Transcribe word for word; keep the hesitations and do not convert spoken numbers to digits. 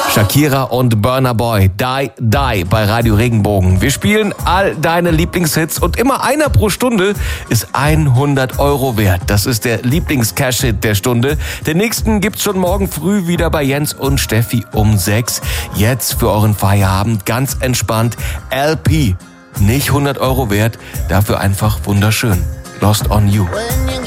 Shakira und Burna Boy, Die, Die bei Radio Regenbogen. Wir spielen all deine Lieblingshits und immer einer pro Stunde ist hundert Euro wert. Das ist der Lieblings-Cash-Hit der Stunde. Den nächsten gibt's schon morgen früh wieder bei Jens und Steffi um sechs. Jetzt für euren Feierabend ganz entspannt L P. Nicht hundert Euro wert, dafür einfach wunderschön. Lost on You.